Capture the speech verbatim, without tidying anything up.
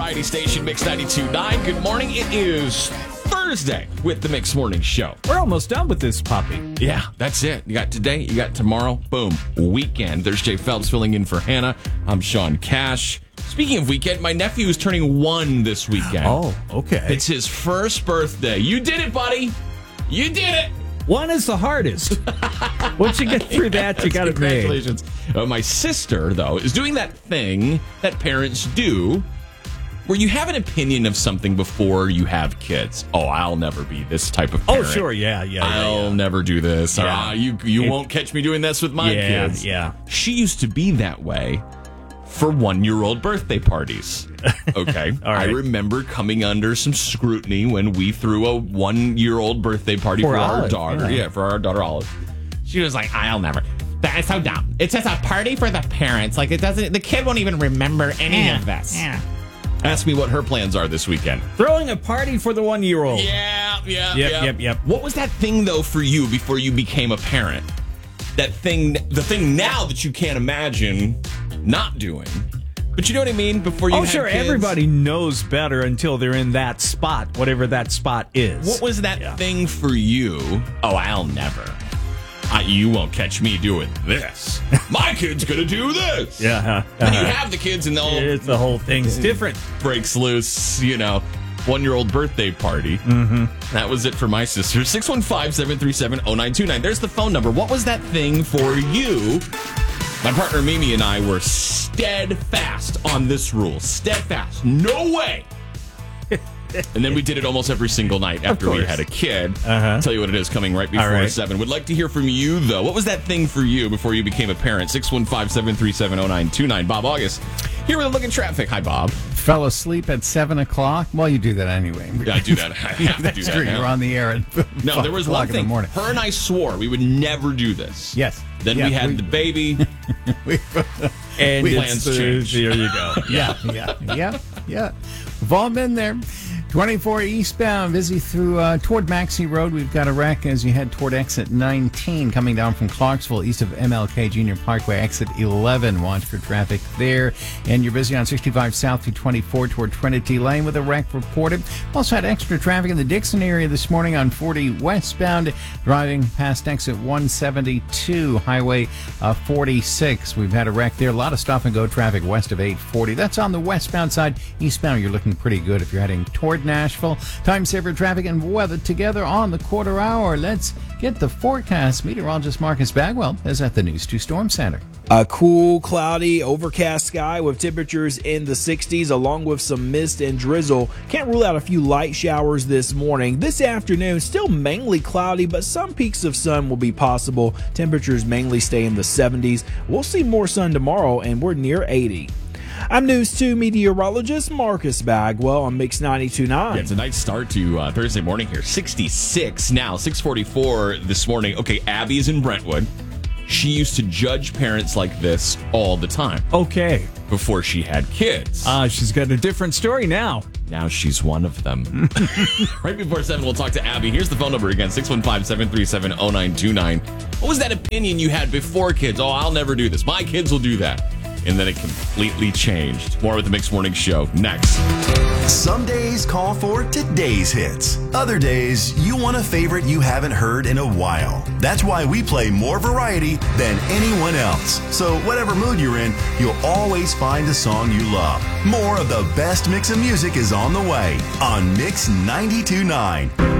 variety station, Mix ninety-two point nine. Good morning. It is Thursday with the Mix Morning Show. We're almost done with this puppy. Yeah, that's it. You got today, you got tomorrow. Boom. Weekend. There's Jay Phelps filling in for Hannah. I'm Sean Cash. Speaking of weekend, my nephew is turning one this weekend. Oh, okay. It's his first birthday. You did it, buddy. You did it. One is the hardest. Once you get through that, you got it made. Congratulations. Uh, my sister, though, is doing that thing that parents do where you have an opinion of something before you have kids. Oh, I'll never be this type of parent. Oh, sure. Yeah, yeah, yeah. I'll yeah. never do this. Or, Yeah. "Ah, you you It- won't catch me doing this with my Yeah, kids. yeah. She used to be that way for one-year-old birthday parties. Okay. All right. I remember coming under some scrutiny when we threw a one-year-old birthday party for, For our Olive, daughter. yeah. Yeah, for our daughter Olive. She was like, I'll never. That's so dumb. It's just a party for the parents. Like, it doesn't, the kid won't even remember any Yeah, of this. yeah. Ask me what her plans are this weekend. Throwing a party for the one-year-old. Yeah, yeah, Yep, yeah. yep, yep. What was that thing, though, for you before you became a parent? That thing, the thing now that you can't imagine not doing. But you know what I mean? Before you Oh, had sure. kids? Everybody knows better until they're in that spot, whatever that spot is. What was that Yeah. thing for you? Oh, I'll never. I, you won't catch me doing this. My kid's gonna do this. Yeah. Uh, And you have the kids and they'll it's the whole thing's different. breaks loose, you know, one-year-old birthday party. Mm-hmm. That was it for my sister. six one five, seven three seven, zero nine two nine. There's the phone number. What was that thing for you? My partner Mimi and I were steadfast on this rule. Steadfast. No way. And then we did it almost every single night after we course. had a kid. Uh-huh. I'll tell you what it is coming right before All right. seven. Would like to hear from you, though. What was that thing for you before you became a parent? six one five, seven three seven, zero nine two nine. Bob August here with a look at traffic. Hi, Bob. Fell asleep at seven o'clock. Well, you do that anyway. Yeah, I do that. I have to That's do that true. now. You're on the air at No, five there was o'clock one in the thing. morning. Her and I swore we would never do this. Yes. Then Yeah, we had we- the baby. we- And We- it's plans the- change. There you go. yeah, yeah, yeah, yeah. We've all been there. twenty-four eastbound, busy through uh, toward Maxey Road. We've got a wreck as you head toward exit nineteen, coming down from Clarksville, east of M L K Junior Parkway, exit eleven. Watch for traffic there. And you're busy on sixty-five south through twenty-four toward Trinity Lane with a wreck reported. Also had extra traffic in the Dixon area this morning on forty westbound, driving past exit one seventy-two, Highway uh, forty-six. We've had a wreck there. A lot of stop and go traffic west of eight forty. That's on the westbound side. Eastbound, you're looking pretty good if you're heading toward Nashville. Time saver traffic and weather together on the quarter hour. Let's get the forecast. Meteorologist Marcus Bagwell is at the News two Storm Center. A cool, cloudy, overcast sky with temperatures in the sixties along with some mist and drizzle. Can't rule out a few light showers this morning. This afternoon, still mainly cloudy, but some peaks of sun will be possible. Temperatures mainly stay in the seventies. We'll see more sun tomorrow, and we're near eighty. I'm News two meteorologist Marcus Bagwell on Mix ninety-two point nine. Yeah, it's a nice start to uh, Thursday morning here. sixty-six now, six forty-four this morning. Okay, Abby's in Brentwood. She used to judge parents like this all the time Okay. before she had kids. Uh, she's got a different story now. Now she's one of them. Right before seven, we'll talk to Abby. Here's the phone number again, six one five, seven three seven, zero nine two nine. What was that opinion you had before kids? Oh, I'll never do this. My kids will do that. And then it completely changed. More with the Mixed Morning Show next. Some days call for today's hits. Other days, you want a favorite you haven't heard in a while. That's why we play more variety than anyone else. So whatever mood you're in, you'll always find a song you love. More of the best mix of music is on the way on Mix ninety-two point nine.